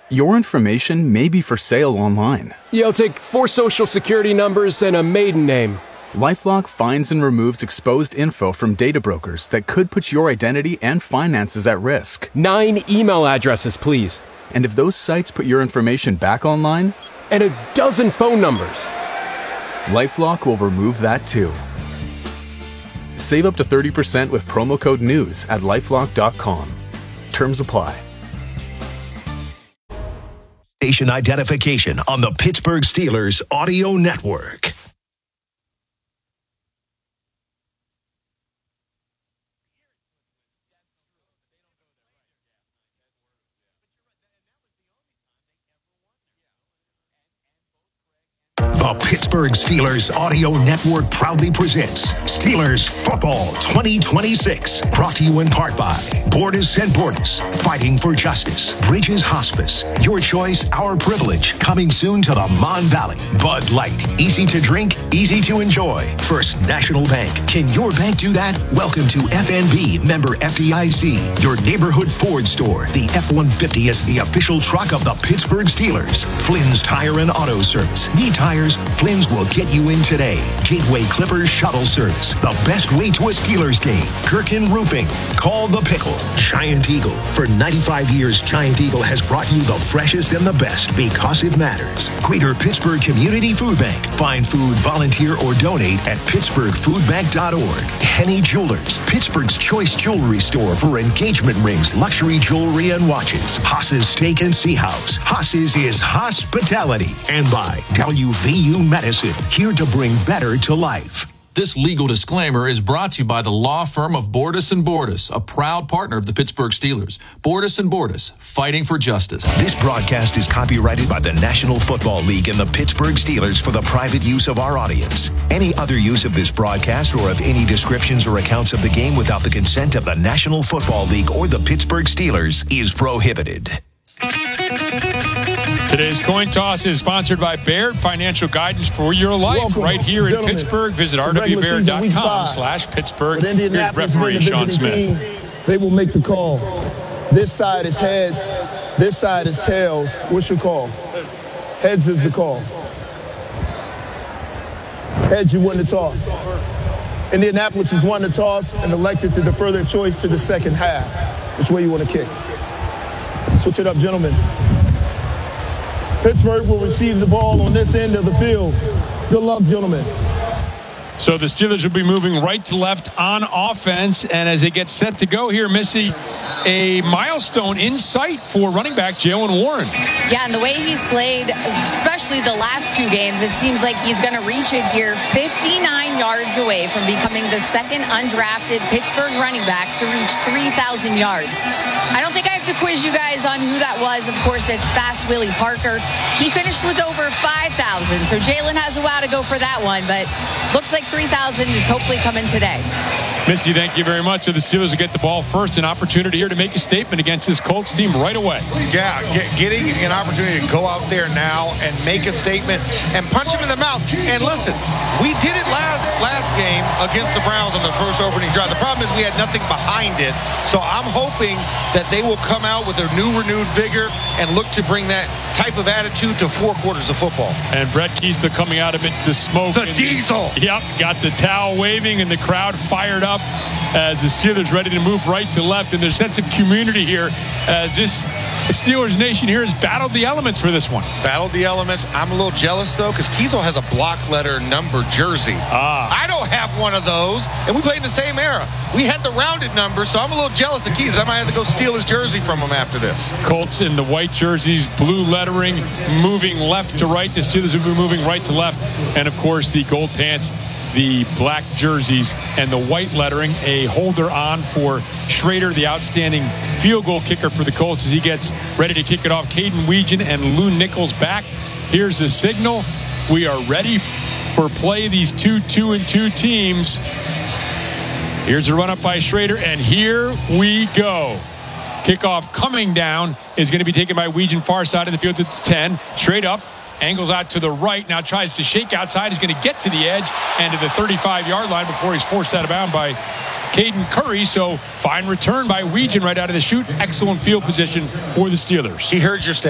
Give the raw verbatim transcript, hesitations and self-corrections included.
Your information may be for sale online. Yeah, I'll take four social security numbers and a maiden name. LifeLock finds and removes exposed info from data brokers that could put your identity and finances at risk. Nine email addresses, please. And if those sites put your information back online, and a dozen phone numbers, LifeLock will remove that too. Save up to thirty percent with promo code NEWS at lifelock dot com. Terms apply. Station identification on the Pittsburgh Steelers Audio Network. The Pittsburgh Steelers Audio Network proudly presents Steelers Football twenty twenty-six. Brought to you in part by Bordas and Bordas, Fighting for Justice, Bridges Hospice, your choice, our privilege, coming soon to the Mon Valley. Bud Light, easy to drink, easy to enjoy. First National Bank, can your bank do that? Welcome to F N B, member F D I C, your neighborhood Ford store. The F one fifty is the official truck of the Pittsburgh Steelers. Flynn's Tire and Auto Service. Need tires? Flynn's will get you in today. Gateway Clippers Shuttle Service. The best way to a Steelers game. Kirkin Roofing. Call the Pickle. Giant Eagle. For ninety-five years, Giant Eagle has brought you the freshest and the best because it matters. Greater Pittsburgh Community Food Bank. Find food, volunteer, or donate at pittsburgh food bank dot org. Henny Jewelers. Pittsburgh's choice jewelry store for engagement rings, luxury jewelry, and watches. Haas's Steak and Sea House. Haas's is hospitality. And by W V U Medicine, here to bring better to life. This legal disclaimer is brought to you by the law firm of Bordas and Bordas, a proud partner of the Pittsburgh Steelers. Bordas and Bordas, fighting for justice. This broadcast is copyrighted by the National Football League and the Pittsburgh Steelers for the private use of our audience. Any other use of this broadcast or of any descriptions or accounts of the game without the consent of the National Football League or the Pittsburgh Steelers is prohibited. Today's coin toss is sponsored by Baird Financial Guidance for your life. Welcome, right here in gentlemen. Pittsburgh. Visit r w baird dot com slash Pittsburgh. Here's referee Sean Smith. Team, they will make the call. This side is heads. This side is tails. What's your call? Heads is the call. Heads, you win the toss. Indianapolis has won the toss and elected to defer their choice to the second half. Which way you want to kick? Switch it up, gentlemen. Pittsburgh will receive the ball on this end of the field. Good luck, gentlemen. So the Steelers will be moving right to left on offense. And as they get set to go here, Missy, a milestone in sight for running back Jaylen Warren. Yeah, and the way he's played, especially the last two games, it seems like he's going to reach it here fifty-nine yards away from becoming the second undrafted Pittsburgh running back to reach three thousand yards. I don't think I have to quiz you guys on who that was. Of course, it's Fast Willie Parker. He finished with over five thousand, so Jaylen has a while to go for that one, but looks like three thousand is hopefully coming today. Missy, thank you very much. So the Steelers will get the ball first. An opportunity here to make a statement against this Colts team right away. Yeah, get, getting an opportunity to go out there now and make a statement and punch him in the mouth. And listen, we did it last last game against the Browns on the first opening drive. The problem is we had nothing behind it. So I'm hoping that they will come out with a new renewed vigor and look to bring that type of attitude to four quarters of football. And Brett Keisler coming out amidst the smoke. The diesel. The, yep, got the towel waving and the crowd fired up as the Steelers ready to move right to left. And there's a sense of community here as this Steelers Nation here has battled the elements for this one. Battled the elements. I'm a little jealous, though, because Kiesel has a block letter number jersey. Ah. I don't have one of those, and we played in the same era. We had the rounded number, so I'm a little jealous of Kiesel. I might have to go steal his jersey from him after this. Colts in the white jerseys, blue lettering, moving left to right. The Steelers will be moving right to left. And, of course, the gold pants, the black jerseys, and the white lettering. A holder on for Schrader, the outstanding field goal kicker for the Colts as he gets ready to kick it off. Caden Weegan and Lou Nichols back. Here's the signal. We are ready for play, these two two and two teams. Here's a run up by Schrader, and here we go. Kickoff coming down is going to be taken by Weegan, far side of the field at the ten. Straight up, angles out to the right, now tries to shake outside. He's going to get to the edge and to the thirty-five-yard line before he's forced out of bounds by Caden Curry. So fine return by Weegan right out of the chute. Excellent field position for the Steelers. He heard your